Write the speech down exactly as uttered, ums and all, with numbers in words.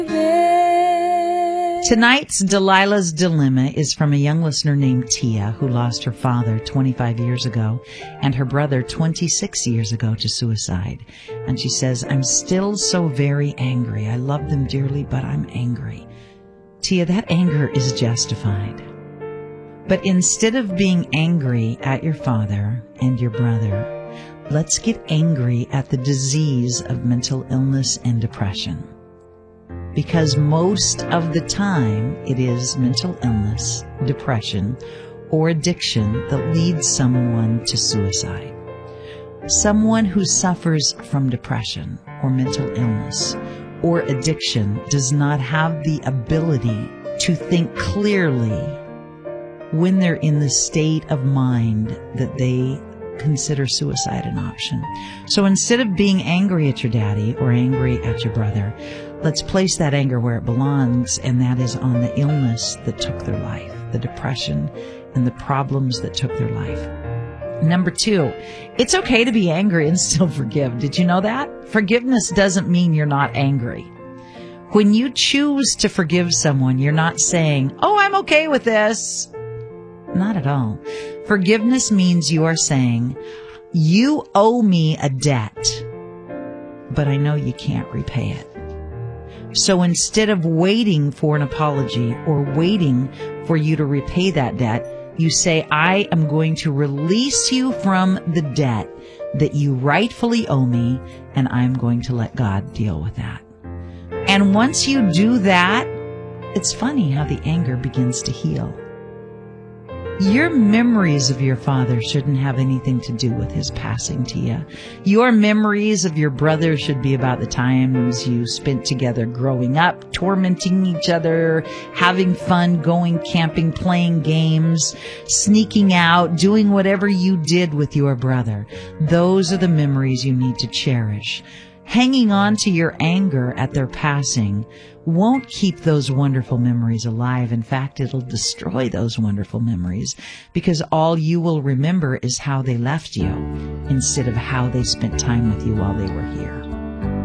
Tonight's Delilah's Dilemma is from a young listener named Tia, who lost her father twenty-five years ago and her brother twenty-six years ago to suicide. And she says, I'm still so very angry. I love them dearly, but I'm angry. Tia, that anger is justified. But instead of being angry at your father and your brother, let's get angry at the disease of mental illness and depression. Because most of the time, it is mental illness, depression, or addiction that leads someone to suicide. Someone who suffers from depression or mental illness or addiction does not have the ability to think clearly when they're in the state of mind that they consider suicide an option. So instead of being angry at your daddy or angry at your brother, let's place that anger where it belongs, and that is on the illness that took their life, the depression and the problems that took their life. Number two, it's okay to be angry and still forgive. Did you know that? Forgiveness doesn't mean you're not angry. When you choose to forgive someone, you're not saying, oh, I'm okay with this. Not at all. Forgiveness means you are saying, you owe me a debt, but I know you can't repay it. So instead of waiting for an apology or waiting for you to repay that debt, you say, I am going to release you from the debt that you rightfully owe me, and I'm going to let God deal with that. And once you do that, it's funny how the anger begins to heal. Your memories of your father shouldn't have anything to do with his passing, Tia. Your memories of your brother should be about the times you spent together growing up, tormenting each other, having fun, going camping, playing games, sneaking out, doing whatever you did with your brother. Those are the memories you need to cherish. Hanging on to your anger at their passing won't keep those wonderful memories alive. In fact, it'll destroy those wonderful memories, because all you will remember is how they left you instead of how they spent time with you while they were here.